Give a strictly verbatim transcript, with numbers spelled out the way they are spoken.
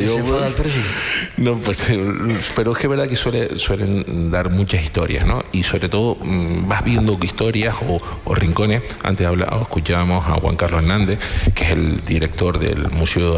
Digo, se enfada el perejil. No, pues, pero es que es verdad que suele, suelen dar muchas historias, ¿no? Y sobre todo mmm, vas viendo historias o, o rincones. Antes hablaba, escuchábamos a Juan Carlos Hernández, que es el director del Museo